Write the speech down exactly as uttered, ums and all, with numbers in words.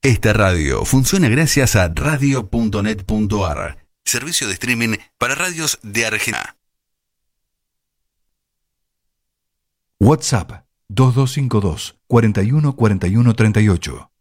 Esta radio funciona gracias a radio punto net punto a r, servicio de streaming para radios de Argentina. WhatsApp dos dos cinco dos, cuatro uno cuatro uno tres ocho.